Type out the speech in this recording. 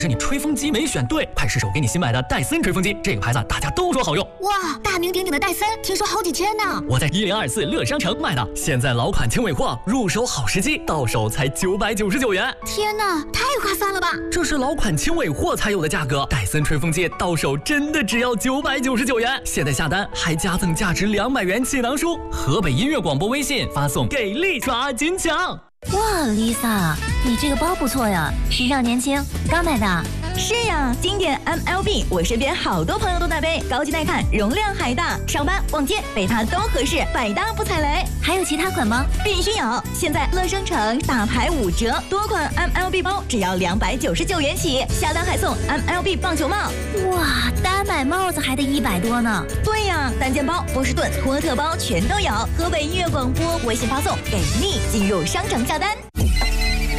是你吹风机没选对，快试试我给你新买的戴森吹风机，这个牌子大家都说好用。 哇，大名鼎鼎的戴森，听说好几千呢。 我在1024乐商城买的，现在老款轻尾货，入手好时机，到手才999元。 天哪，太划算了吧！ 这是老款轻尾货才有的价格，戴森吹风机到手真的只要999元。现在下单还加赠价值200元气囊书。河北音乐广播微信发送给力抓紧抢。 哇 ，Lisa， 你这个包不错呀，时尚年轻，刚买的。 是呀，经典 MLB， 我身边好多朋友都在背，高级耐看，容量还大，上班逛街背它都合适，百搭不踩雷。 还有其他款吗？ 必须有！现在乐商城大牌5折，多款 MLB 包只要299元起，下单还送 MLB 棒球帽。 哇，单买帽子还得100多呢。 对呀，单肩包、波士顿、托特包全都有。河北音乐广播微信发送给力，进入商城下单。